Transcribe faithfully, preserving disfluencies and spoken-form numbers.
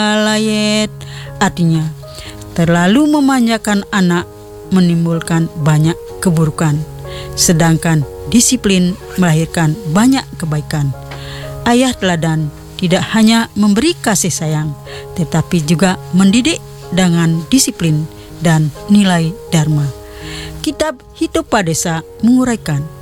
layet, artinya terlalu memanjakan anak menimbulkan banyak keburukan, sedangkan disiplin melahirkan banyak kebaikan. Ayah teladan tidak hanya memberi kasih sayang, tetapi juga mendidik dengan disiplin dan nilai dharma. Kitab Hitopadesa menguraikan